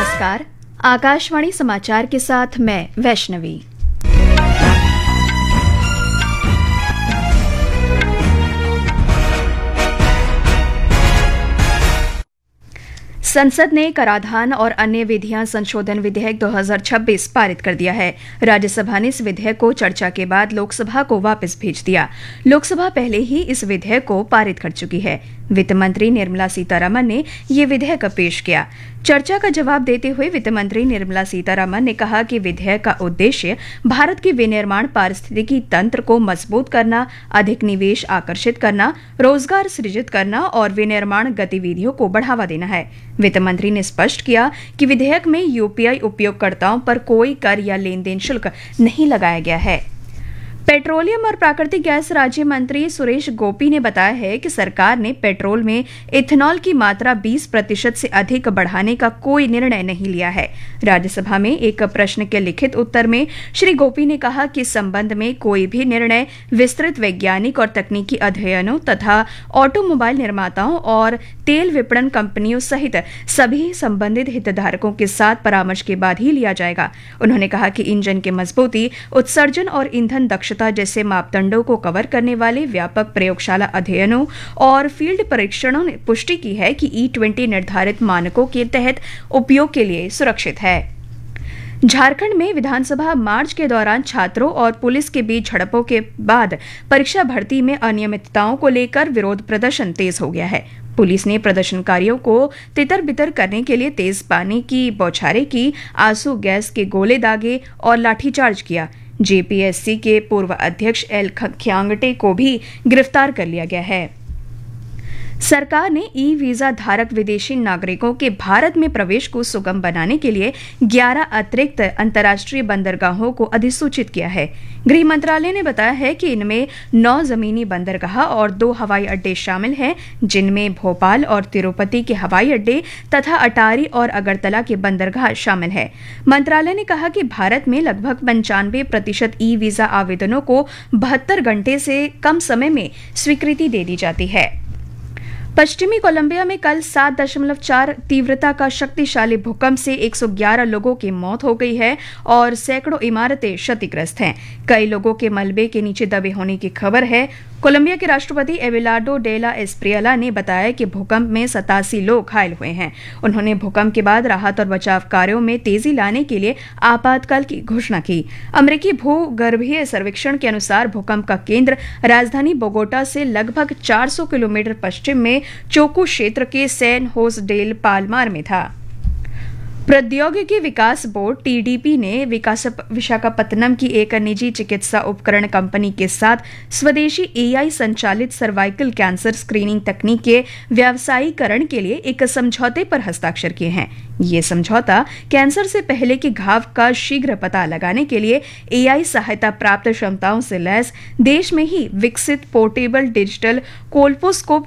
नमस्कार। आकाशवाणी समाचार के साथ मैं वैष्णवी। संसद ने कराधान और अन्य विधियां संशोधन विधेयक 2026 पारित कर दिया है। राज्यसभा ने इस विधेयक को चर्चा के बाद लोकसभा को वापस भेज दिया। लोकसभा पहले ही इस विधेयक को पारित कर चुकी है। वित्त मंत्री निर्मला सीतारमण ने ये विधेयक पेश किया। चर्चा का जवाब देते हुए वित्त मंत्री निर्मला सीतारमण ने कहा कि विधेयक का उद्देश्य भारत के विनिर्माण पारिस्थितिकी तंत्र को मजबूत करना, अधिक निवेश आकर्षित करना, रोजगार सृजित करना और विनिर्माण गतिविधियों को बढ़ावा देना है। वित्त मंत्री ने स्पष्ट किया कि विधेयक में यूपीआई उपयोगकर्ताओं पर कोई कर या लेन देन शुल्क नहीं लगाया गया है। पेट्रोलियम और प्राकृतिक गैस राज्य मंत्री सुरेश गोपी ने बताया है कि सरकार ने पेट्रोल में इथेनॉल की मात्रा 20% से अधिक बढ़ाने का कोई निर्णय नहीं लिया है। राज्यसभा में एक प्रश्न के लिखित उत्तर में श्री गोपी ने कहा कि इस संबंध में कोई भी निर्णय विस्तृत वैज्ञानिक और तकनीकी अध्ययनों तथा ऑटोमोबाइल निर्माताओं और तेल विपणन कंपनियों सहित सभी संबंधित हितधारकों के साथ परामर्श के बाद ही लिया जाएगा। उन्होंने कहा कि इंजन की मजबूती, उत्सर्जन और ईंधन दक्षता जैसे मापदंडों को कवर करने वाले व्यापक प्रयोगशाला अध्ययनों और फील्ड परीक्षणों ने पुष्टि की है कि E20 निर्धारित मानकों के तहत उपयोग के लिए सुरक्षित है। झारखंड में विधानसभा मार्च के दौरान छात्रों और पुलिस के बीच झड़पों के बाद परीक्षा भर्ती में अनियमितताओं को लेकर विरोध प्रदर्शन तेज हो गया है। पुलिस ने प्रदर्शनकारियों को तितर बितर करने के लिए तेज पानी की बौछारें की, आंसू गैस के गोले दागे और लाठीचार्ज किया। जेपीएससी के पूर्व अध्यक्ष एल खियांगटे को भी गिरफ्तार कर लिया गया है। सरकार ने ई वीजा धारक विदेशी नागरिकों के भारत में प्रवेश को सुगम बनाने के लिए 11 अतिरिक्त अंतर्राष्ट्रीय बंदरगाहों को अधिसूचित किया है। गृह मंत्रालय ने बताया है कि इनमें 9 जमीनी बंदरगाह और 2 हवाई अड्डे शामिल हैं, जिनमें भोपाल और तिरुपति के हवाई अड्डे तथा अटारी और अगरतला के बंदरगाह शामिल है। मंत्रालय ने कहा कि भारत में लगभग 95% ई वीजा आवेदनों को 72 घंटे से कम समय में स्वीकृति दे दी जाती है। पश्चिमी कोलंबिया में कल 7.4 तीव्रता का शक्तिशाली भूकंप से 111 लोगों की मौत हो गई है और सैकड़ों इमारतें क्षतिग्रस्त हैं। कई लोगों के मलबे के नीचे दबे होने की खबर है। कोलंबिया के राष्ट्रपति एबेलार्डो डेला एस्प्रियला ने बताया कि भूकंप में 87 लोग घायल हुए हैं। उन्होंने भूकंप के बाद राहत और बचाव कार्यों में तेजी लाने के लिए आपातकाल की घोषणा की। अमेरिकी भूगर्भीय सर्वेक्षण के अनुसार भूकंप का केंद्र राजधानी बोगोटा से लगभग 400 किलोमीटर पश्चिम में चोकू क्षेत्र के सैन होस डेल पालमार में था। प्रौद्योगिकी विकास बोर्ड टीडीपी ने विशाखापत्तनम की एक निजी चिकित्सा उपकरण कंपनी के साथ स्वदेशी एआई संचालित सर्वाइकल कैंसर स्क्रीनिंग तकनीक के व्यावसायीकरण के लिए एक समझौते पर हस्ताक्षर किए हैं। ये समझौता कैंसर से पहले के घाव का शीघ्र पता लगाने के लिए एआई सहायता प्राप्त क्षमताओं से लैस देश में ही विकसित पोर्टेबल डिजिटल कोल्पोस्कोप